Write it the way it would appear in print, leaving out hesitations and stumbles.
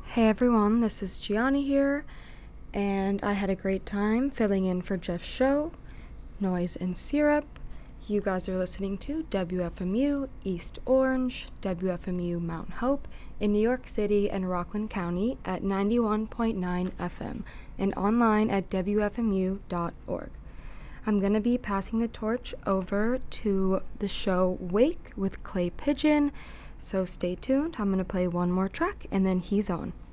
Hey everyone, this is Gianni here, and I had a great time filling in for Jeff's show, Noise and Syrup. You guys are listening to WFMU East Orange, WFMU Mount Hope in New York City and Rockland County at 91.9 FM and online at WFMU.org. I'm going to be passing the torch over to the show Wake with Clay Pigeon, so stay tuned. I'm going to play one more track and then he's on.